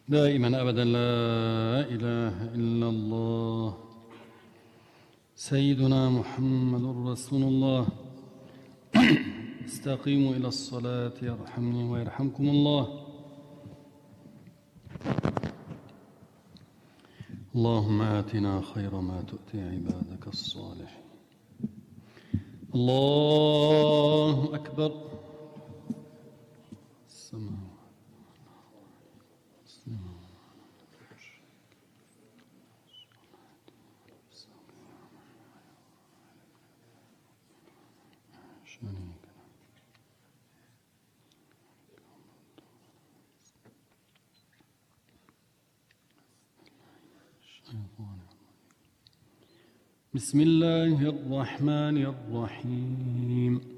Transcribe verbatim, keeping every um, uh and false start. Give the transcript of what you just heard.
دائما أبدا لا إله إلا الله سيدنا محمد رسول الله. استقيموا إلى الصلاة يرحمني ويرحمكم الله. اللهم آتنا خير ما تؤتي عبادك الصالحين. الله أكبر. بسم الله الرحمن الرحيم.